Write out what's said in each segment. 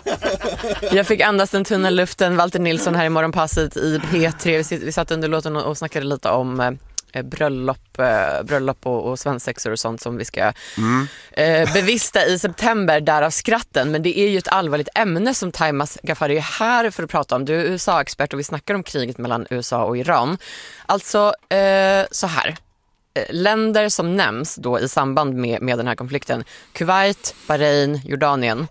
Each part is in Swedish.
Jag fick andas den tunna luften. Walter Nilsson här i Morgonpasset i P3. Vi satt under låten och snackade lite om bröllop och svensexor och sånt som vi ska bevista i september, därav skratten. Men det är ju ett allvarligt ämne som Taimas Ghaffari är här för att prata om. Du är USA-expert och vi snackar om kriget mellan USA och Iran. Alltså så här. Länder som nämns då i samband med den här konflikten: Kuwait, Bahrain, Jordanien.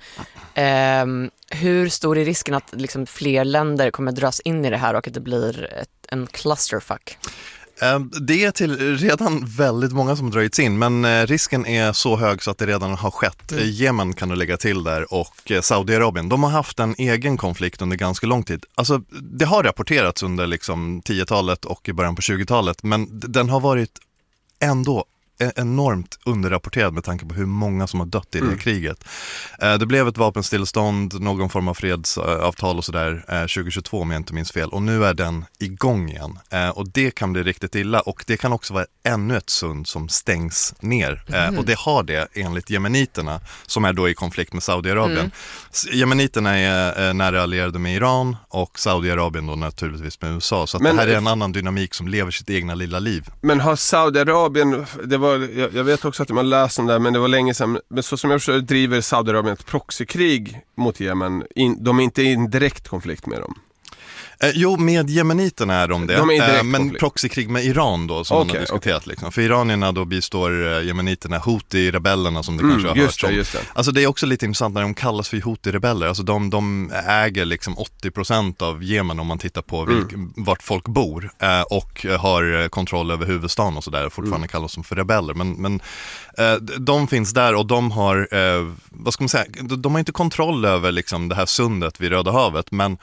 Hur stor är risken att liksom fler länder kommer dras in i det här och att det blir en clusterfuck? Det är till redan väldigt många som dragits in, men risken är så hög så att det redan har skett. Jemen kan du lägga till där, och Saudiarabien. De har haft en egen konflikt under ganska lång tid. Alltså, det har rapporterats under liksom 10-talet och i början på 20-talet, men den har varit ändå enormt underrapporterad med tanke på hur många som har dött i det kriget. Det blev ett vapenstillstånd, någon form av fredsavtal och sådär 2022 om jag inte minns fel, och nu är den igång igen. Och det kan bli riktigt illa, och det kan också vara ännu ett sund som stängs ner. Och det har det enligt jemeniterna, som är då i konflikt med Saudiarabien. Jemeniterna är nära allierade med Iran och Saudiarabien då naturligtvis med USA. Så att det här är en annan dynamik som lever sitt egna lilla liv. Men har Saudiarabien, jag vet också att man läser om det, men det var länge sedan, men så som jag förstår driver Saudiarabien ett proxykrig mot Jemen. De är inte i en direkt konflikt med dem. Jo, med jemeniterna är de det. De är men proxykrig med Iran då, som man har diskuterat. Liksom. För iranierna då bistår jemeniterna Houthi-rebellerna, som det kanske har hört om. Just det. Alltså det är också lite intressant när de kallas för Houthi-rebeller. Alltså de äger liksom 80% av Jemen om man tittar på vart folk bor. Och har kontroll över huvudstaden och sådär. Fortfarande kallas de för rebeller. Men de finns där, och de har, vad ska man säga, de har inte kontroll över liksom det här sundet vid Röda havet, men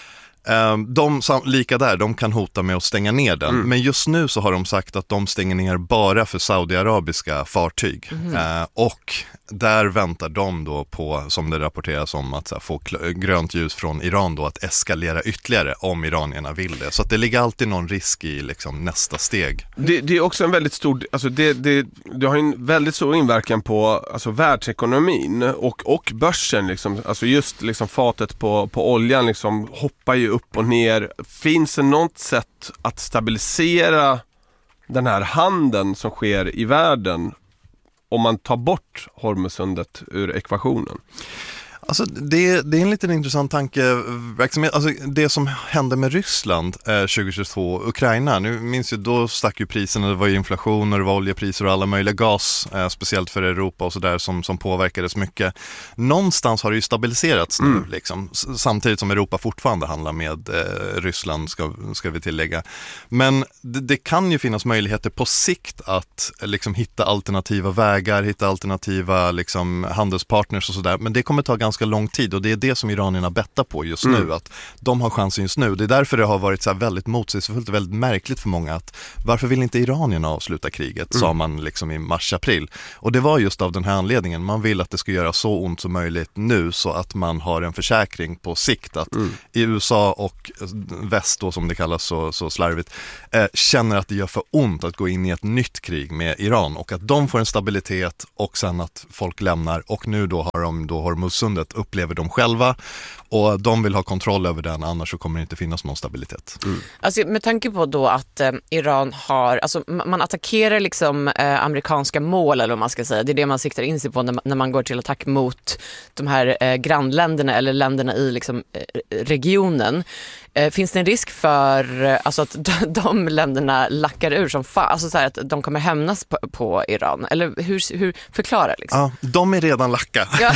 lika där, de kan hota med att stänga ner den. Men just nu så har de sagt att de stänger ner bara för saudiarabiska fartyg. Och där väntar de då på, som det rapporteras om, att få grönt ljus från Iran då att eskalera ytterligare om iranierna vill det. Så att det ligger alltid någon risk i liksom nästa steg. Det är också en väldigt stor, alltså det har en väldigt stor inverkan på alltså världsekonomin och börsen liksom. Alltså just liksom fatet på oljan liksom hoppar ju upp och ner. Finns det något sätt att stabilisera den här handeln som sker i världen om man tar bort Hormuzsundet ur ekvationen? Alltså det är en liten intressant tankeverksamhet. Alltså det som hände med Ryssland 2022, Ukraina, nu minns jag, då stack ju priserna, det var ju inflation och det var oljepriser och alla möjliga gas, speciellt för Europa och sådär, som påverkades mycket. Någonstans har det ju stabiliserats nu liksom, samtidigt som Europa fortfarande handlar med Ryssland, ska vi tillägga. Men det kan ju finnas möjligheter på sikt att liksom hitta alternativa vägar, hitta alternativa liksom handelspartners och sådär, men det kommer ta ganska lång tid, och det är det som iranierna bettar på just nu, att de har chansen just nu. Det är därför det har varit så här väldigt motsägelsefullt och väldigt märkligt för många att varför vill inte iranierna avsluta kriget, sa man liksom i mars-april. Och det var just av den här anledningen. Man vill att det ska göra så ont som möjligt nu, så att man har en försäkring på sikt att i USA och väst då, som det kallas så slarvigt, känner att det gör för ont att gå in i ett nytt krig med Iran, och att de får en stabilitet och sen att folk lämnar, och nu då har de då Hormuzsundet, upplever de själva, och de vill ha kontroll över den, annars så kommer det inte finnas någon stabilitet. Alltså med tanke på då att Iran har, alltså man attackerar liksom amerikanska mål, eller vad man ska säga, det är det man siktar in sig på när man går till attack mot de här grannländerna eller länderna i liksom regionen. Finns det en risk för alltså att de länderna lackar ur som alltså så här, att de kommer hämnas på Iran, eller hur förklarar liksom? Ja, de är redan lacka. Ja.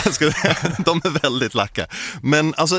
De är väldigt lacka. Men alltså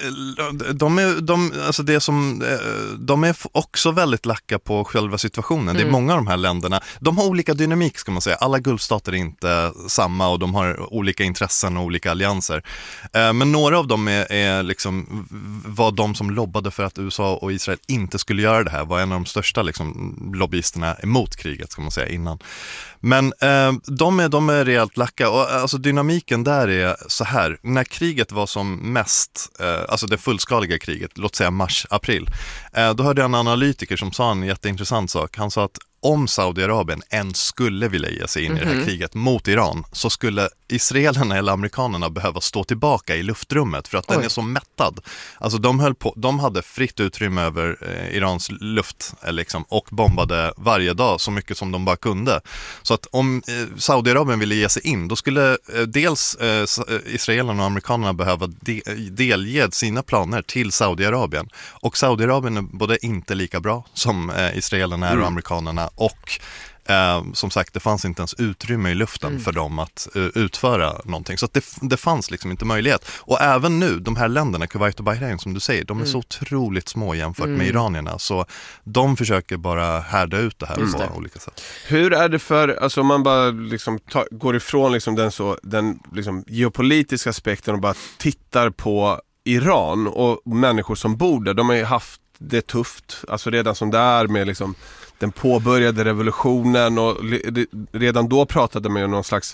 de är också väldigt lacka på själva situationen. Det är många av de här länderna. De har olika dynamik, ska man säga. Alla gulfstater är inte samma, och de har olika intressen och olika allianser. Men några av dem är liksom, var de som lobbade för att USA och Israel inte skulle göra det här, var en av de största liksom lobbyisterna emot kriget, ska man säga, innan. Men de är rejält lacka, och alltså dynamiken där är så här: när kriget var som mest, alltså det fullskaliga kriget, låt säga mars-april, då hörde jag en analytiker som sa en jätteintressant sak. Han sa att om Saudiarabien än skulle vilja ge sig in i det här kriget mot Iran, så skulle israelerna eller amerikanerna behöva stå tillbaka i luftrummet för att den är så mättad. Alltså de hade fritt utrymme över Irans luft liksom, och bombade varje dag så mycket som de bara kunde. Så att om Saudiarabien ville ge sig in, då skulle dels israelerna och amerikanerna behöva delge sina planer till Saudiarabien. Och Saudiarabien är både inte lika bra som israelerna är och amerikanerna, och som sagt, det fanns inte ens utrymme i luften för dem att utföra någonting. Så att det fanns liksom inte möjlighet. Och även nu, de här länderna, Kuwait och Bahrain som du säger, de är så otroligt små jämfört med iranierna. Så de försöker bara härda ut det här på olika sätt. Hur är det för, alltså om man bara liksom går ifrån liksom den liksom geopolitiska aspekten och bara tittar på Iran och människor som bor där, de har ju haft det tufft, alltså redan som det är med liksom den påbörjade revolutionen, och redan då pratade man om någon slags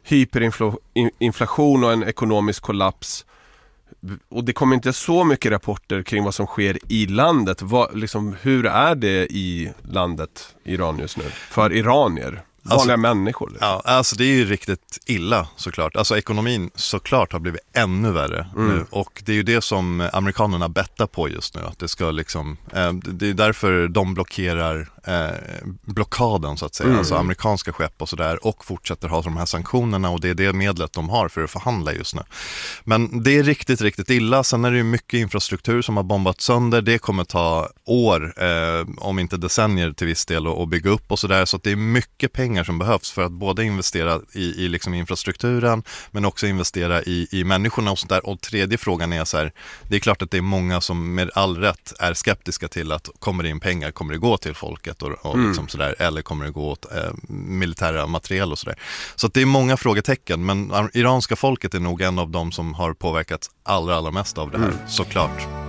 hyperinflation och en ekonomisk kollaps, och det kommer inte så mycket rapporter kring vad som sker i landet. Hur är det i landet Iran just nu för iranier? Vanliga människor. Liksom. Ja, alltså det är ju riktigt illa såklart. Alltså ekonomin såklart har blivit ännu värre nu. Och det är ju det som amerikanerna bettar på just nu. Att det ska liksom, det är därför de blockerar blockaden så att säga. Alltså amerikanska skepp och sådär, och fortsätter ha de här sanktionerna, och det är det medlet de har för att förhandla just nu. Men det är riktigt, riktigt illa. Sen är det ju mycket infrastruktur som har bombats sönder. Det kommer ta år, om inte decennier till viss del, att bygga upp och sådär. Så att det är mycket pengar som behövs för att både investera i liksom infrastrukturen, men också investera i människorna och sånt där. Och tredje frågan är så här, det är klart att det är många som med all rätt är skeptiska till att kommer det in pengar, kommer det gå till folket och liksom sådär, eller kommer det gå åt militära material och sådär. Så att det är många frågetecken, men iranska folket är nog en av dem som har påverkats allra mest av det här, såklart.